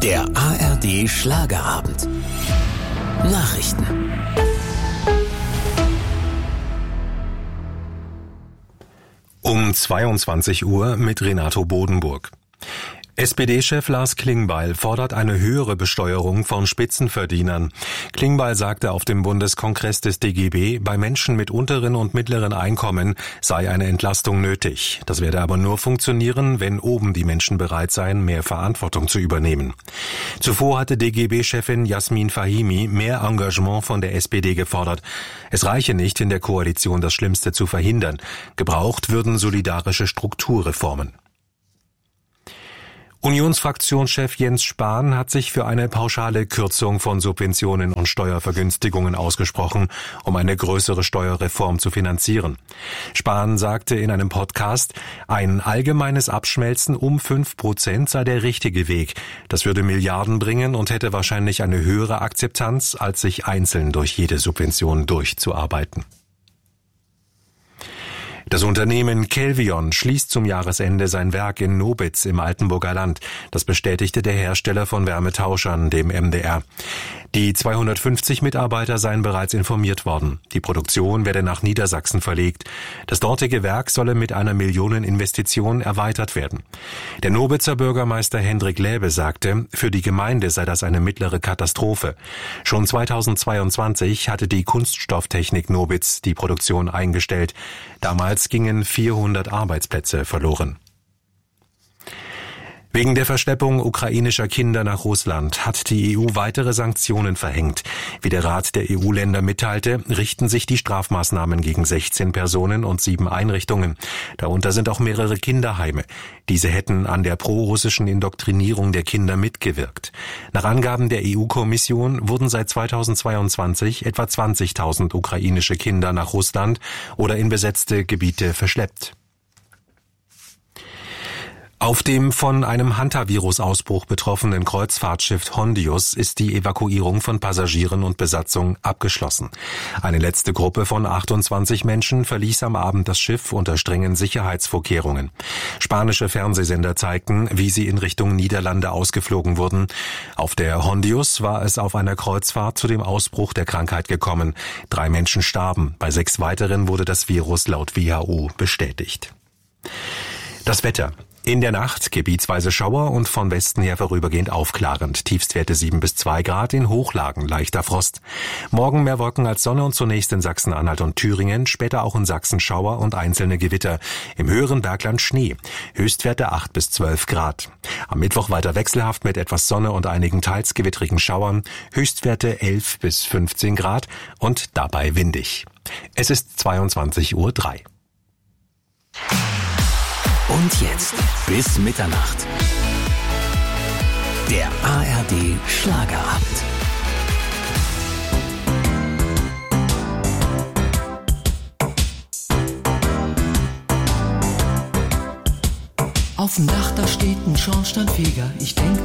Der ARD Schlagerabend. Nachrichten. Um 22 Uhr mit Renato Bodenburg. SPD-Chef Lars Klingbeil fordert eine höhere Besteuerung von Spitzenverdienern. Klingbeil sagte auf dem Bundeskongress des DGB, bei Menschen mit unteren und mittleren Einkommen sei eine Entlastung nötig. Das werde aber nur funktionieren, wenn oben die Menschen bereit seien, mehr Verantwortung zu übernehmen. Zuvor hatte DGB-Chefin Jasmin Fahimi mehr Engagement von der SPD gefordert. Es reiche nicht, in der Koalition das Schlimmste zu verhindern. Gebraucht würden solidarische Strukturreformen. Unionsfraktionschef Jens Spahn hat sich für eine pauschale Kürzung von Subventionen und Steuervergünstigungen ausgesprochen, um eine größere Steuerreform zu finanzieren. Spahn sagte in einem Podcast, ein allgemeines Abschmelzen um 5% sei der richtige Weg. Das würde Milliarden bringen und hätte wahrscheinlich eine höhere Akzeptanz, als sich einzeln durch jede Subvention durchzuarbeiten. Das Unternehmen Kelvion schließt zum Jahresende sein Werk in Nobitz im Altenburger Land. Das bestätigte der Hersteller von Wärmetauschern, dem MDR. Die 250 Mitarbeiter seien bereits informiert worden. Die Produktion werde nach Niedersachsen verlegt. Das dortige Werk solle mit einer Millioneninvestition erweitert werden. Der Nobitzer Bürgermeister Hendrik Läbe sagte, für die Gemeinde sei das eine mittlere Katastrophe. Schon 2022 hatte die Kunststofftechnik Nobitz die Produktion eingestellt. Damals gingen 400 Arbeitsplätze verloren. Wegen der Verschleppung ukrainischer Kinder nach Russland hat die EU weitere Sanktionen verhängt. Wie der Rat der EU-Länder mitteilte, richten sich die Strafmaßnahmen gegen 16 Personen und 7 Einrichtungen. Darunter sind auch mehrere Kinderheime. Diese hätten an der prorussischen Indoktrinierung der Kinder mitgewirkt. Nach Angaben der EU-Kommission wurden seit 2022 etwa 20.000 ukrainische Kinder nach Russland oder in besetzte Gebiete verschleppt. Auf dem von einem Hantavirus-Ausbruch betroffenen Kreuzfahrtschiff Hondius ist die Evakuierung von Passagieren und Besatzung abgeschlossen. Eine letzte Gruppe von 28 Menschen verließ am Abend das Schiff unter strengen Sicherheitsvorkehrungen. Spanische Fernsehsender zeigten, wie sie in Richtung Niederlande ausgeflogen wurden. Auf der Hondius war es auf einer Kreuzfahrt zu dem Ausbruch der Krankheit gekommen. 3 Menschen starben. Bei 6 weiteren wurde das Virus laut WHO bestätigt. Das Wetter. In der Nacht gebietsweise Schauer und von Westen her vorübergehend aufklarend. Tiefstwerte 7 bis 2 Grad, in Hochlagen leichter Frost. Morgen mehr Wolken als Sonne und zunächst in Sachsen-Anhalt und Thüringen, später auch in Sachsen Schauer und einzelne Gewitter. Im höheren Bergland Schnee. Höchstwerte 8 bis 12 Grad. Am Mittwoch weiter wechselhaft mit etwas Sonne und einigen teils gewittrigen Schauern. Höchstwerte 11 bis 15 Grad und dabei windig. Es ist 22:03 Uhr. Und jetzt bis Mitternacht. Der ARD Schlagerabend. Auf dem Dach, da steht ein Schornsteinfeger. Ich denk